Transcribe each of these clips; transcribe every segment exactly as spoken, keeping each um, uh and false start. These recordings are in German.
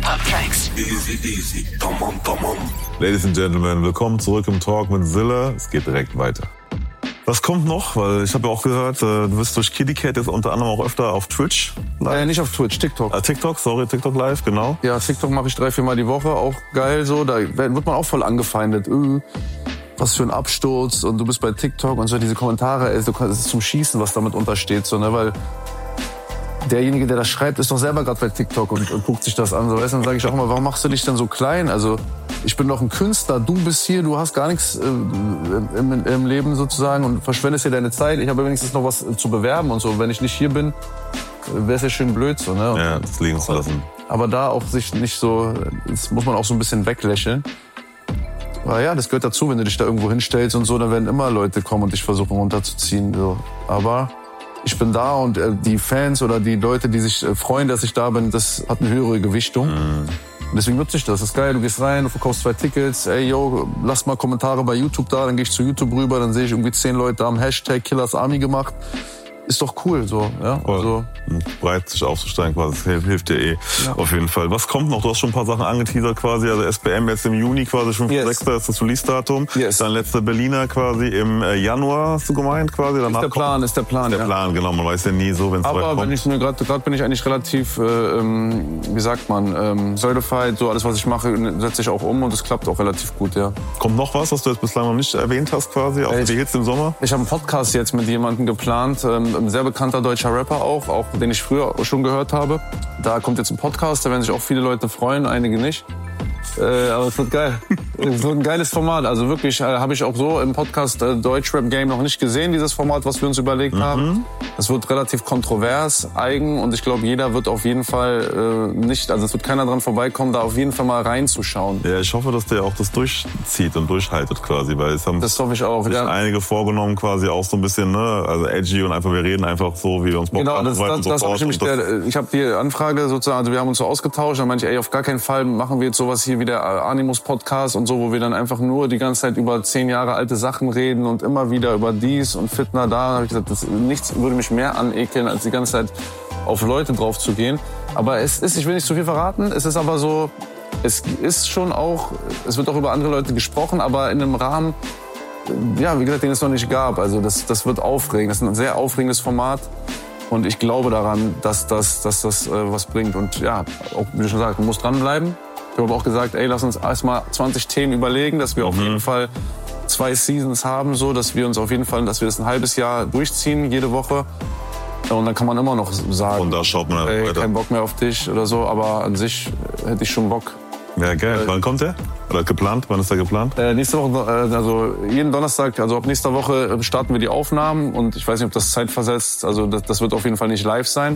Hip-Hop-Tracks. Easy, easy. Tamam, tamam. Ladies and Gentlemen, willkommen zurück im Talk mit Zilla. Es geht direkt weiter. Was kommt noch? Weil ich habe ja auch gehört, du bist durch Kitty Cat jetzt unter anderem auch öfter auf Twitch live. Äh, nicht auf Twitch, TikTok. Ah, TikTok, sorry, TikTok live, genau. Ja, TikTok mache ich drei, vier Mal die Woche, auch geil so. Da wird man auch voll angefeindet. Öh, was für ein Absturz und du bist bei TikTok und so diese Kommentare, ey, du kannst, es ist zum Schießen, was damit untersteht, so, ne, weil derjenige, der das schreibt, ist doch selber gerade bei TikTok und, und guckt sich das an, so, weißt du, dann sage ich auch immer, warum machst du dich denn so klein? Also ich bin doch ein Künstler, du bist hier, du hast gar nichts äh, im, im Leben sozusagen und verschwendest hier deine Zeit. Ich habe wenigstens noch was zu bewerben und so. Wenn ich nicht hier bin, wäre es ja schön blöd, so, ne? Und, ja, das liegen zu lassen. Aber da auch sich nicht so, das muss man auch so ein bisschen weglächeln. Aber ja, das gehört dazu, wenn du dich da irgendwo hinstellst und so, dann werden immer Leute kommen und dich versuchen runterzuziehen. So. Aber ich bin da und äh, die Fans oder die Leute, die sich äh, freuen, dass ich da bin, das hat eine höhere Gewichtung. Mhm. Und deswegen nutze ich das. Das ist geil, du gehst rein, du verkaufst zwei Tickets, ey yo, lass mal Kommentare bei YouTube da, dann gehe ich zu YouTube rüber, dann sehe ich irgendwie zehn Leute haben Hashtag Killers Army gemacht. Ist doch cool, so, ja. Also, breit sich aufzusteigen quasi, das hilft, hilft dir eh, ja. Auf jeden Fall. Was kommt noch? Du hast schon ein paar Sachen angeteasert quasi, also S B M jetzt im Juni quasi, schon yes. sechster ist das Release-Datum. Yes. Dann letzte Berliner quasi im Januar, hast du gemeint quasi. Danach ist der Plan, kommt, ist der Plan, ist der Plan, ja. Genau, man weiß ja nie so, wenn es weit kommt. Aber wenn ich mir gerade, gerade bin ich eigentlich relativ, äh, ähm, wie sagt man, ähm, certified, so alles, was ich mache, setze ich auch um und es klappt auch relativ gut, ja. Kommt noch was, was du jetzt bislang noch nicht erwähnt hast quasi, auch die Hits im Sommer? Ich habe einen Podcast jetzt mit jemandem geplant, ähm, ein sehr bekannter deutscher Rapper auch, auch den ich früher schon gehört habe. Da kommt jetzt ein Podcast, da werden sich auch viele Leute freuen, einige nicht. Äh, aber es wird geil. Es wird ein geiles Format. Also wirklich, äh, habe ich auch so im Podcast äh, Deutschrap-Game noch nicht gesehen, dieses Format, was wir uns überlegt mhm. haben. Das wird relativ kontrovers, eigen und ich glaube, jeder wird auf jeden Fall äh, nicht, also es wird keiner dran vorbeikommen, da auf jeden Fall mal reinzuschauen. Ja, ich hoffe, dass der auch das durchzieht und durchhaltet quasi, weil es haben das hoffe ich auch. sich Ja. einige vorgenommen quasi auch so ein bisschen, ne, also edgy und einfach wir reden einfach so, wie wir uns Bock genau, haben. das, das, so das hab ich nämlich, der, ich habe die Anfrage sozusagen, also wir haben uns so ausgetauscht, dann meinte ich, ey, auf gar keinen Fall machen wir jetzt sowas hier wie der Animus-Podcast und so, wo wir dann einfach nur die ganze Zeit über zehn Jahre alte Sachen reden und immer wieder über dies und Fitna da. Da habe ich gesagt, das, nichts würde mich mehr anekeln, als die ganze Zeit auf Leute drauf zu gehen. Aber es ist, ich will nicht zu viel verraten, es ist aber so, es ist schon auch, es wird auch über andere Leute gesprochen, aber in einem Rahmen, ja, wie gesagt, den es noch nicht gab. Also das, das wird aufregend, das ist ein sehr aufregendes Format. Und ich glaube daran, dass das, dass das äh, was bringt. Und ja, auch, wie du schon sagst, man muss dranbleiben. Ich habe auch gesagt, ey, lass uns erstmal zwanzig Themen überlegen, dass wir mhm. auf jeden Fall zwei Seasons haben, so, dass wir uns auf jeden Fall, dass wir das ein halbes Jahr durchziehen, jede Woche. Und dann kann man immer noch sagen, und da schaut man ey, weiter. Kein Bock mehr auf dich oder so, aber an sich hätte ich schon Bock. Ja, geil. Äh, Wann kommt der? Oder geplant? Wann ist der geplant? Äh, nächste Woche, äh, also jeden Donnerstag, also ab nächster Woche starten wir die Aufnahmen und ich weiß nicht, ob das zeitversetzt, also das, das wird auf jeden Fall nicht live sein.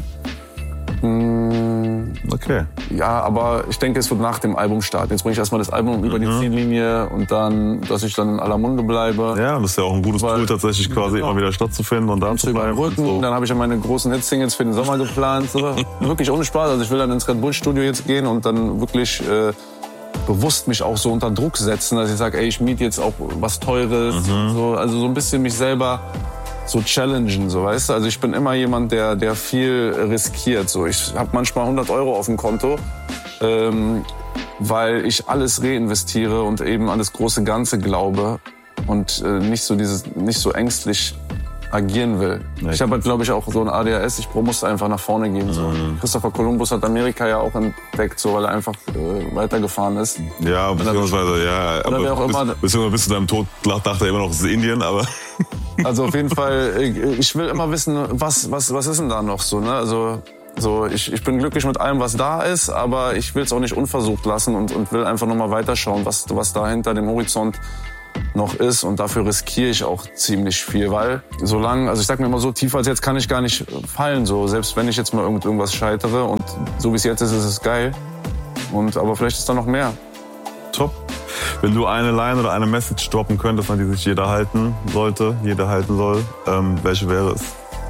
Hm, okay. Ja, aber ich denke, es wird nach dem Album starten. Jetzt bringe ich erstmal das Album über die mhm. Ziellinie und dann, dass ich dann in aller Munde bleibe. Ja, das ist ja auch ein gutes Weil, Tool, tatsächlich quasi genau. immer wieder stattzufinden und da zu bleiben. Rücken. So. Dann habe ich ja meine großen Hit-Singles für den Sommer geplant. So. Wirklich ohne Spaß. Also ich will dann ins Red Bull Studio jetzt gehen und dann wirklich äh, bewusst mich auch so unter Druck setzen, dass ich sage, ey, ich miete jetzt auch was Teures. Mhm. So, also so ein bisschen mich selber so challengen, so, weißt du? Also ich bin immer jemand, der, der viel riskiert. So, ich habe manchmal hundert Euro auf dem Konto, ähm, weil ich alles reinvestiere und eben an das große Ganze glaube und äh, nicht so dieses, nicht so ängstlich agieren will. Ja, ich habe halt, glaube ich, auch so ein A D H S. Ich muss einfach nach vorne gehen. So. Mhm. Christopher Columbus hat Amerika ja auch entdeckt, so, weil er einfach äh, weitergefahren ist. Ja, beziehungsweise, ja, aber auch bis, immer, beziehungsweise bis zu deinem Tod dachte er immer noch, es ist Indien, aber... Also auf jeden Fall, ich, ich will immer wissen, was, was, was ist denn da noch so, ne? Also, so, ich, ich bin glücklich mit allem, was da ist, aber ich will es auch nicht unversucht lassen und, und will einfach nochmal weiterschauen, was, was da hinter dem Horizont noch ist, und dafür riskiere ich auch ziemlich viel, weil solange, also ich sag mir immer so, tiefer als jetzt kann ich gar nicht fallen, so, selbst wenn ich jetzt mal irgend irgendwas scheitere, und so wie es jetzt ist, ist es geil, und aber vielleicht ist da noch mehr. Top. Wenn du eine Line oder eine Message droppen könntest, an die sich jeder halten sollte, jeder halten soll, ähm, welche wäre es?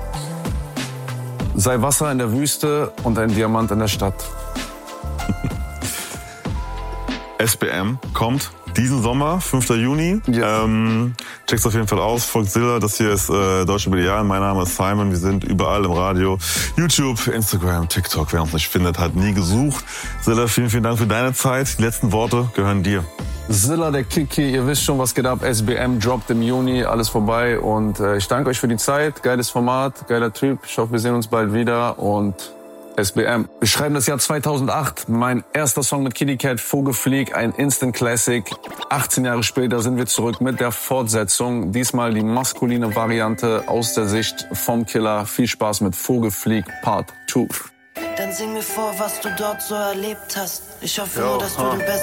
Sei Wasser in der Wüste und ein Diamant in der Stadt. S B M kommt diesen Sommer, fünfter Juni. Ja. Ähm, check's auf jeden Fall aus, folgt Zilla. Das hier ist äh, Deutsche Medial. Mein Name ist Simon. Wir sind überall im Radio, YouTube, Instagram, TikTok. Wer uns nicht findet, hat nie gesucht. Zilla, vielen, vielen Dank für deine Zeit. Die letzten Worte gehören dir. Zilla, der Kiki, ihr wisst schon, was geht ab. S B M droppt im Juni, alles vorbei. Und äh, ich danke euch für die Zeit. Geiles Format, geiler Typ. Ich hoffe, wir sehen uns bald wieder. Und S B M. Wir schreiben das Jahr zweitausendacht. Mein erster Song mit Kitty Cat, Vogelflieg, ein Instant Classic. achtzehn Jahre später sind wir zurück mit der Fortsetzung. Diesmal die maskuline Variante aus der Sicht vom Killer. Viel Spaß mit Vogelflieg Part zwei. Dann sing mir vor, was du dort so erlebt hast. Ich hoffe Jo, nur, dass du ha. den besten